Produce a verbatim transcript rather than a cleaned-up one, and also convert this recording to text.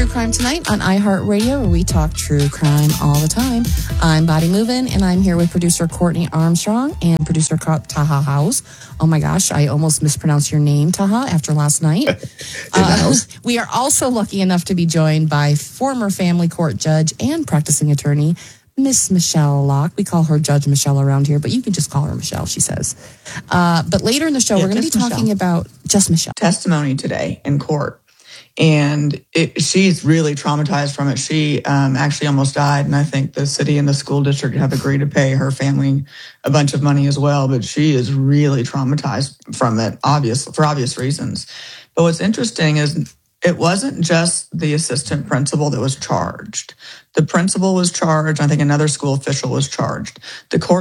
True Crime Tonight on iHeartRadio, where we talk true crime all the time. I'm Body Movin', and I'm here with producer Courtney Armstrong and producer Taha House. Oh my gosh, I almost mispronounced your name, Taha, after last night. uh, we are also lucky enough to be joined by former family court judge and practicing attorney, Miss Michelle Locke. We call her Judge Michelle around here, but you can just call her Michelle, she says. Uh, but later in the show, yeah, we're going to be talking Michelle. about just Michelle. Testimony today in court. And it, she's really traumatized from it. She um, actually almost died, and I think the city and the school district have agreed to pay her family a bunch of money as well. But she is really traumatized from it, obvious for obvious reasons. But what's interesting is it wasn't just the assistant principal that was charged. The principal was charged. I think another school official was charged. The court